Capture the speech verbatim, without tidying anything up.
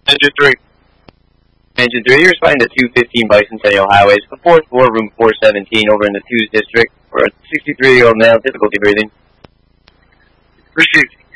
Engine three. Engine three, you're responding to two fifteen Bicentennial Highway. It's the fourth floor, room four seventeen, over in the twos district, for a sixty-three-year-old male, difficulty breathing. Received.